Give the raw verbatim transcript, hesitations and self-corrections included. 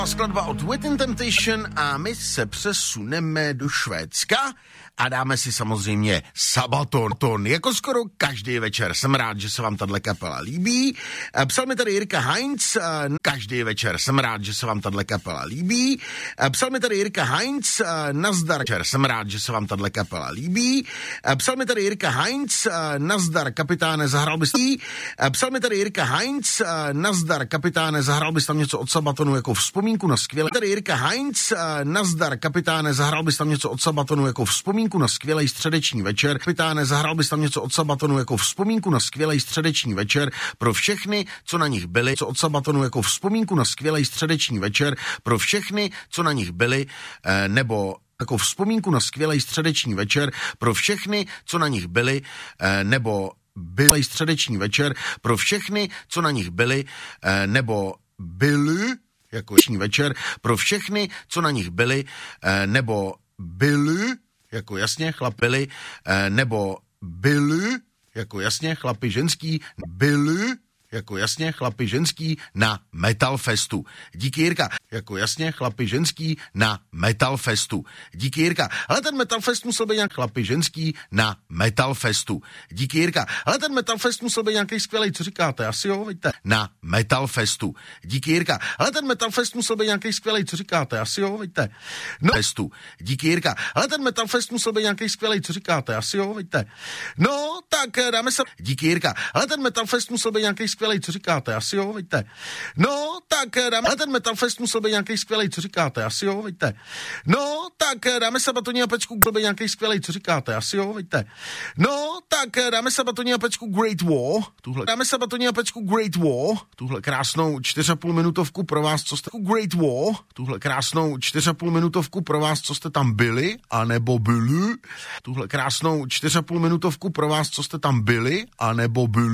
Skladba od Within Temptation a my se přesuneme do Švédska a dáme si samozřejmě Sabaton. Ton jako skoro každý večer. Jsem rád, že se vám tahle kapela líbí. Psal mi tady Jirka Heinz. Každý večer. Jsem rád, že se vám tahle kapela líbí. Psal mi tady Jirka Heinz. Nazdar. Jsem rád, že se vám tahle kapela líbí. Psal mi tady Jirka Heinz. Nazdar, kapitáne, zahrál bys tam. Psal mi tady Jirka Heinz. Nazdar, kapitáne, zahrál bys tam něco od Sabatonu jako vzpomínku na skvělé. Tady Jirka Heinz. Nazdar, kapitáne, zahrál bys tam něco od Sabatonu jako vzpomínku na skvělý středeční večer. Kapitáne, zahrál bys tam něco od Sabatonu jako vzpomínku na skvělý středeční večer pro všechny, co na nich byli. Co od Sabatonu jako vzpomínku na skvělý středeční večer pro všechny, co na nich byli, eh, nebo jako vzpomínku na skvělý středeční večer pro všechny, co na nich byli, eh, nebo byli středeční večer pro všechny, co na nich byli, eh, nebo byli jako středeční večer pro všechny, co na nich byli, eh, nebo byli jako jasně chlapili, eh, nebo byli jako jasně chlapi ženský, byli jako jasně chlapi ženský na Metal Festu. Díky Jirka, jako jasně chlapi ženský na Metal Festu. Díky Jirka, ale ten Metal Fest musel být nějak chlapi ženský na Metal Festu. Díky Jirka, ale ten Metal Fest musel být nějaký skvělej, co říkáte, asi jo, veďte, na Metal Festu. Díky Jirka, ale ten Metal Fest musel být nějaký skvělej, co říkáte, asi jo, veďte, no Festu. Díky Jirka, ale ten Metal Fest musel být nějaký skvělej, co říkáte, asi jo, veďte. No, tak dáme se. Díky Jirka, ale ten Metal Fest musel být nějaký skvělej, co říkáte, asi jo, veďte. No, tak dáme, ale ten Metal Fest musel být nějaký skvělej, co říkáte, asi jo, veďte. No, tak dáme Sabatoní a Pečku, musel být nějaký skvělej, co říkáte, asi jo, veďte. No, tak dáme Sabatoní a Pečku Great War, tuhle, dáme Sabatoní a Pečku Great War, tuhle krásnou čtyř a půl minutovku pro vás, co jste, Great War, tuhle krásnou čtyř a půl minutovku pro vás, co jste tam byli, anebo byli, tuhle krásnou čtyř a půl minutovku pro vás, co jste tam byli, anebo byli.